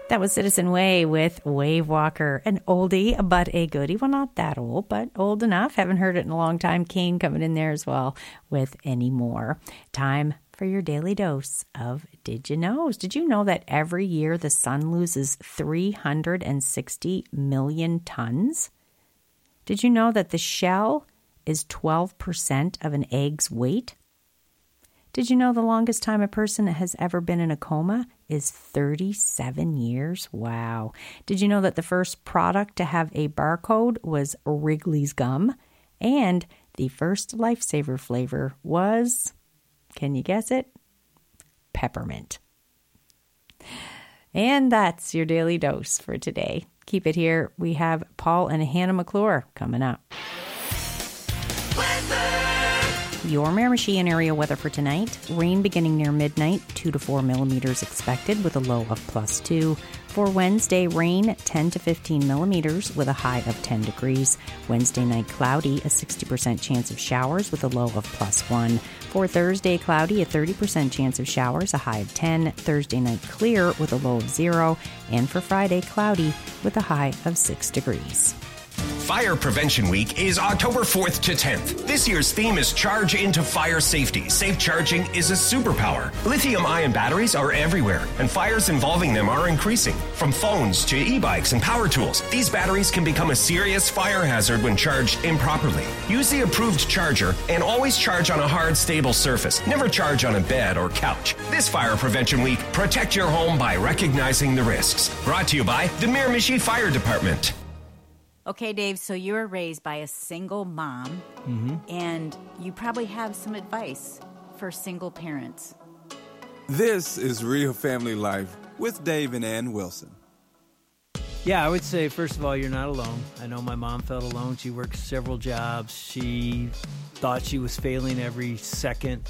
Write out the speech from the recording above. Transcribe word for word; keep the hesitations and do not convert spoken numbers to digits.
That was Citizen Way with Wave Walker, an oldie but a goodie. Well, not that old, but old enough. Haven't heard it in a long time. Kane coming in there as well with Any More. Time for your daily dose of Did You Knows. Did you know that every year the sun loses three hundred sixty million tons? Did you know that the shell is twelve percent of an egg's weight? Did you know the longest time a person has ever been in a coma is thirty-seven years? Wow. Did you know that the first product to have a barcode was Wrigley's Gum? And the first Lifesaver flavor was, can you guess it? Peppermint. And that's your daily dose for today. Keep it here. We have Paul and Hannah McClure coming up. Your Miramichi area weather for tonight. Rain beginning near midnight, two to four millimeters expected with a low of plus two. For Wednesday, rain ten to fifteen millimeters with a high of ten degrees. Wednesday night, cloudy, a sixty percent chance of showers with a low of plus one. For Thursday, cloudy, a thirty percent chance of showers, a high of ten. Thursday night, clear with a low of zero. And for Friday, cloudy with a high of six degrees. Fire Prevention Week is October fourth to tenth. This year's theme is Charge into Fire Safety. Safe charging is a superpower. Lithium-ion batteries are everywhere, and fires involving them are increasing. From phones to e-bikes and power tools, these batteries can become a serious fire hazard when charged improperly. Use the approved charger and always charge on a hard, stable surface. Never charge on a bed or couch. This Fire Prevention Week, protect your home by recognizing the risks. Brought to you by the Miramichi Fire Department. Okay, Dave, so you were raised by a single mom, mm-hmm. and you probably have some advice for single parents. This is Real Family Life with Dave and Ann Wilson. Yeah, I would say, first of all, you're not alone. I know my mom felt alone. She worked several jobs. She thought she was failing every second.